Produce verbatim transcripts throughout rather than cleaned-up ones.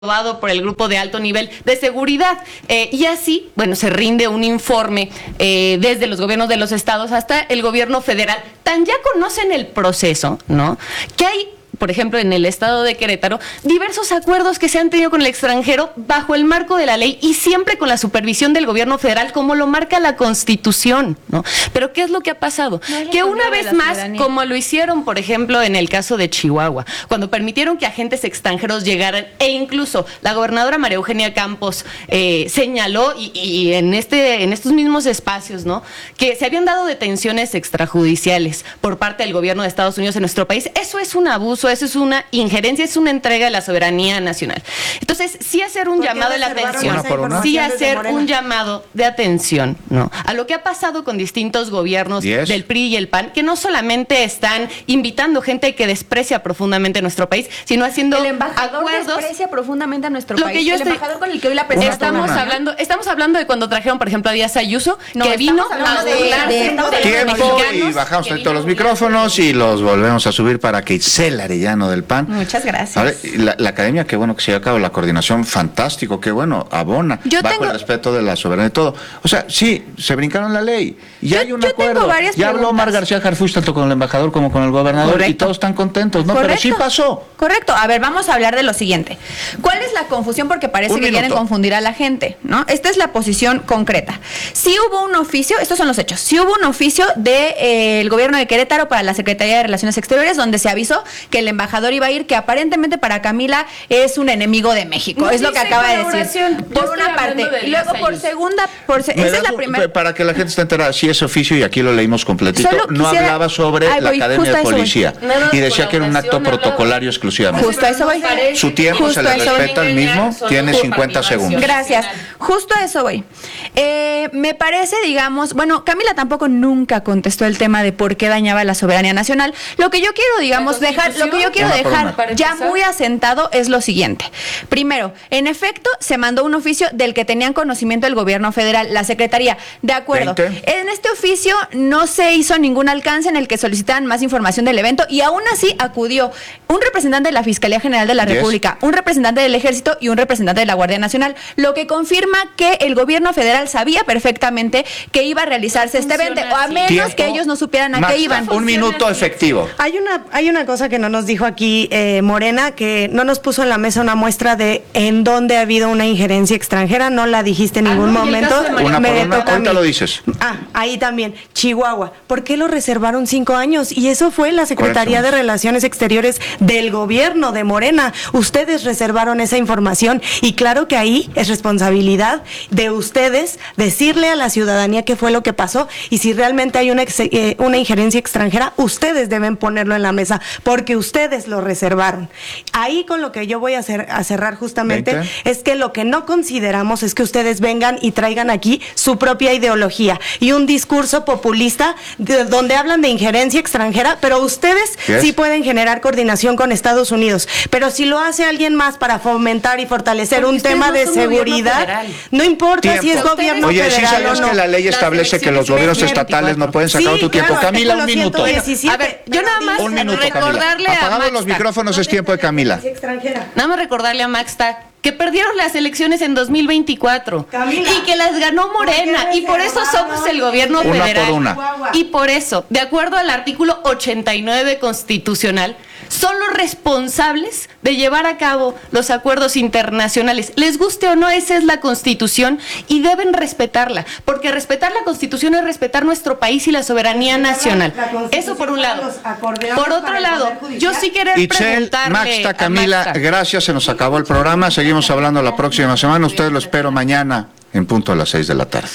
aprobado por el grupo de alto nivel de seguridad. Eh, y así, bueno, se rinde un informe eh, desde los gobiernos de los estados hasta el gobierno federal. Tan ya conocen el proceso, ¿no?, que hay, por ejemplo, en el estado de Querétaro, diversos acuerdos que se han tenido con el extranjero bajo el marco de la ley y siempre con la supervisión del gobierno federal, como lo marca la Constitución, ¿no? Pero ¿qué es lo que ha pasado? No, que una vez más, como lo hicieron, por ejemplo, en el caso de Chihuahua, cuando permitieron que agentes extranjeros llegaran, e incluso la gobernadora María Eugenia Campos eh, señaló, y, y en, este, en estos mismos espacios, ¿no?, que se habían dado detenciones extrajudiciales por parte del gobierno de Estados Unidos en nuestro país. Eso es un abuso, eso es una injerencia, es una entrega de la soberanía nacional. Entonces, sí hacer un llamado de atención, sí hacer un llamado de atención, ¿no?, a lo que ha pasado con distintos gobiernos yes. del P R I y el P A N, que no solamente están invitando gente que desprecia profundamente nuestro país, sino haciendo el embajador acuerdos. Desprecia profundamente a nuestro lo país. Que yo el estoy, embajador con el que hoy la presidenta estamos hablando, estamos hablando de cuando trajeron, por ejemplo, a Díaz Ayuso, no, que vino a burlarse tiempo y bajamos todos los micrófonos y los volvemos a subir para que Itzel Arellano del P A N. Muchas gracias. A ver, la, la academia, qué bueno que se lleva a cabo, la coordinación, fantástico, qué bueno, abona, yo bajo tengo... el respeto de la soberanía y todo. O sea, sí, se brincaron la ley, y ya hay un acuerdo. Ya habló Omar García Harfuch tanto con el embajador como con el gobernador. Correcto. Y todos están contentos, ¿no? Correcto. Pero sí pasó. Correcto. A ver, vamos a hablar de lo siguiente. ¿Cuál es la confusión? Porque parece un que minuto. quieren confundir a la gente, ¿no? Esta es la posición concreta. Sí hubo un oficio, estos son los hechos, sí hubo un oficio del de, eh, gobierno de Querétaro para la Secretaría de Relaciones Exteriores, donde se avisó que el embajador iba a ir, que aparentemente para Camila es un enemigo de México. No, es lo que acaba de decir. Por una parte. Y luego por segunda, por se, esa es la primera. Para que la gente esté enterada, sí, ese oficio, y aquí lo leímos completito, Solo no quisiera... hablaba sobre Ay, voy, la Academia de Policía. Y decía que era un acto protocolario exclusivamente. Justo a eso voy. Su tiempo Justo se le respeta al mismo, tiene cincuenta segundos. Gracias. Justo a eso voy. Eh, me parece, digamos, bueno, Camila tampoco nunca contestó el tema de por qué dañaba la soberanía nacional. Lo que yo quiero, digamos, dejar, lo que yo quiero dejar ya muy asentado es lo siguiente. Primero, en efecto, se mandó un oficio del que tenían conocimiento el gobierno federal, la Secretaría. De acuerdo. veinte En este oficio no se hizo ningún alcance en el que solicitaran más información del evento, y aún así acudió un representante de la Fiscalía General de la yes. República, un representante del Ejército y un representante de la Guardia Nacional, lo que confirma que el gobierno federal sabía perfectamente que iba a realizarse este evento, o a menos Tiempo. que ellos no supieran a Max, qué iban. Un minuto efectivo. Hay una, hay una cosa que no nos dijo aquí eh, Morena, que no nos puso en la mesa una muestra de en dónde ha habido una injerencia extranjera, no la dijiste en ningún ah, no, momento. Una Me por una, ahorita lo dices. Ah, ahí también, Chihuahua. ¿Por qué lo reservaron cinco años? Y eso fue la Secretaría de Relaciones Exteriores del gobierno de Morena. Ustedes reservaron esa información, y claro que ahí es responsabilidad de ustedes decirle a la ciudadanía qué fue lo que pasó, y si realmente hay una, ex, eh, una injerencia extranjera, ustedes deben ponerlo en la mesa, porque ustedes lo reservaron. Ahí con lo que yo voy a, hacer, a cerrar justamente veinte es que lo que no consideramos es que ustedes vengan y traigan aquí su propia ideología y un discurso populista de, donde hablan de injerencia extranjera, pero ustedes yes. sí pueden generar coordinación con Estados Unidos, pero si lo hace alguien más para fomentar y fortalecer porque un tema no de seguridad, no importa tiempo. si es gobierno Oye, federal. Oye, ¿sí sabías o no? que la ley establece que los gobiernos estatales no pueden sacar sí, tu tiempo? Claro, Camila, un minuto. diecisiete, a ver, yo nada más un minuto, recordarle Camila. a Apagados los micrófonos, no es tiempo de Camila. Nada más recordarle a Max Tac que perdieron las elecciones en dos mil veinticuatro Camila, y que las ganó Morena, y por eso somos el gobierno una federal. Por una. Y por eso, de acuerdo al artículo ochenta y nueve constitucional, son los responsables de llevar a cabo los acuerdos internacionales. Les guste o no, esa es la Constitución y deben respetarla, porque respetar la Constitución es respetar nuestro país y la soberanía nacional. Eso por un lado. Por otro lado, yo sí quiero preguntarle Maxta, Camila, a Maxta. Gracias, se nos acabó el programa. Seguimos hablando la próxima semana. Ustedes lo espero mañana en punto a las seis de la tarde.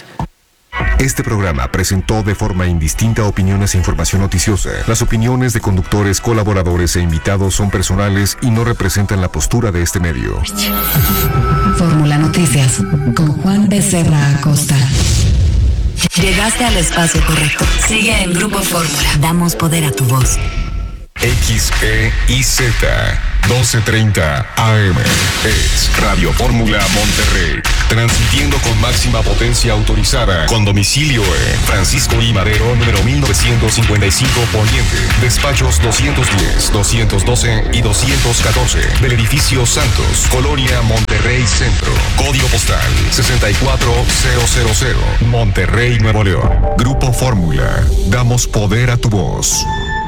Este programa presentó de forma indistinta opiniones e información noticiosa. Las opiniones de conductores, colaboradores e invitados son personales y no representan la postura de este medio. Fórmula Noticias con Juan Becerra Acosta. Llegaste al espacio correcto. Sigue en Grupo Fórmula. Damos poder a tu voz. X, E y Z. doce treinta A M. Es Radio Fórmula Monterrey. Transmitiendo con máxima potencia autorizada. Con domicilio en Francisco I. Madero, número mil novecientos cincuenta y cinco Poniente. Despachos doscientos diez, doscientos doce y doscientos catorce. Del edificio Santos, Colonia Monterrey Centro. Código postal sesenta y cuatro mil. Monterrey, Nuevo León. Grupo Fórmula. Damos poder a tu voz.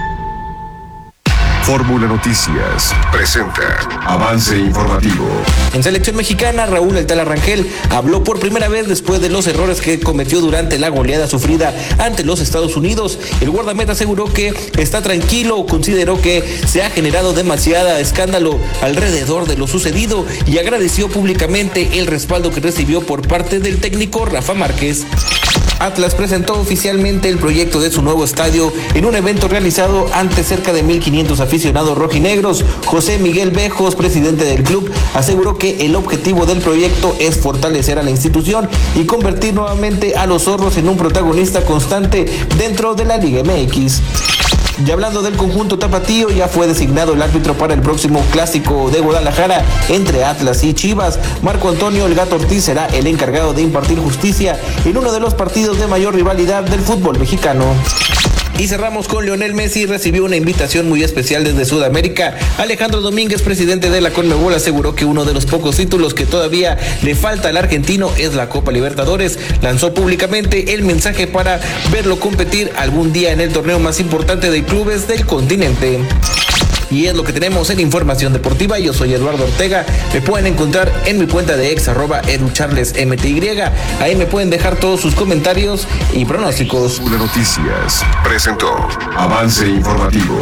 Fórmula Noticias presenta Avance Informativo. En selección mexicana, Raúl El Tala Rangel habló por primera vez después de los errores que cometió durante la goleada sufrida ante los Estados Unidos. El guardameta aseguró que está tranquilo, consideró que se ha generado demasiada escándalo alrededor de lo sucedido y agradeció públicamente el respaldo que recibió por parte del técnico Rafa Márquez. Atlas presentó oficialmente el proyecto de su nuevo estadio en un evento realizado ante cerca de mil quinientos aficionados rojinegros. José Miguel Bejos, presidente del club, aseguró que el objetivo del proyecto es fortalecer a la institución y convertir nuevamente a los zorros en un protagonista constante dentro de la Liga M X. Y hablando del conjunto tapatío, ya fue designado el árbitro para el próximo clásico de Guadalajara entre Atlas y Chivas. Marco Antonio El Gato Ortiz será el encargado de impartir justicia en uno de los partidos de mayor rivalidad del fútbol mexicano. Y cerramos con Lionel Messi. Recibió una invitación muy especial desde Sudamérica. Alejandro Domínguez, presidente de la Conmebol, aseguró que uno de los pocos títulos que todavía le falta al argentino es la Copa Libertadores. Lanzó públicamente el mensaje para verlo competir algún día en el torneo más importante de clubes del continente. Y es lo que tenemos en Información Deportiva. Yo soy Eduardo Ortega. Me pueden encontrar en mi cuenta de ex, arroba educharlesmty. Ahí me pueden dejar todos sus comentarios y pronósticos. Una Noticias presentó Avance Informativo.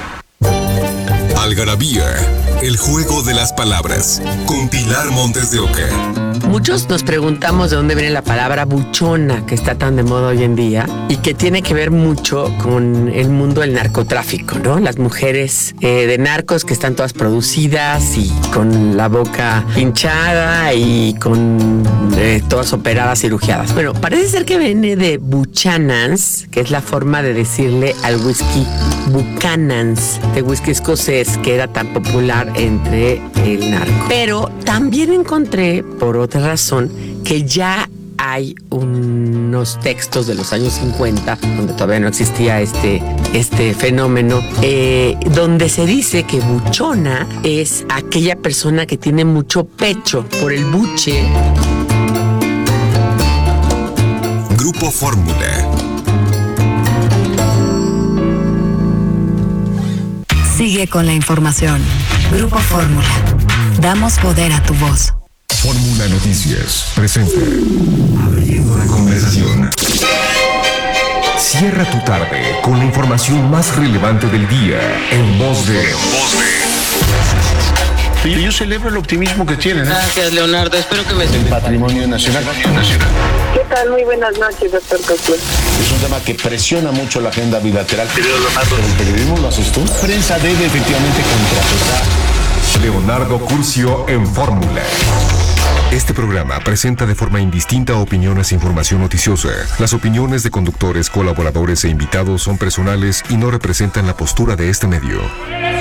Algarabía, el juego de las palabras, con Pilar Montes de Oca. Muchos nos preguntamos de dónde viene la palabra buchona, que está tan de moda hoy en día y que tiene que ver mucho con el mundo del narcotráfico, ¿no? Las mujeres eh, de narcos que están todas producidas y con la boca hinchada y con eh, todas operadas, cirugiadas. Bueno, parece ser que viene de Buchanans, que es la forma de decirle al whisky Buchanans, de whisky escocés, que era tan popular entre el narco. Pero también encontré, por otra razón, que ya hay unos textos de los años cincuenta, donde todavía no existía este, este fenómeno, eh, donde se dice que buchona es aquella persona que tiene mucho pecho por el buche. Grupo Fórmula. Sigue con la información. Grupo Fórmula. Damos poder a tu voz. Fórmula Noticias presenta Abriendo la conversación. Cierra tu tarde con la información más relevante del día en voz de... En voz de... Yo celebro el optimismo que tienen. ¿eh? Gracias, Leonardo. Espero que me... El patrimonio nacional. ¿Qué tal? Muy buenas noches, doctor Cosplay. Es un tema que presiona mucho la agenda bilateral. Pero el periodismo lo haces tú. La prensa debe efectivamente contrapesar. Leonardo Curcio en Fórmula. Este programa presenta de forma indistinta opiniones e información noticiosa. Las opiniones de conductores, colaboradores e invitados son personales y no representan la postura de este medio.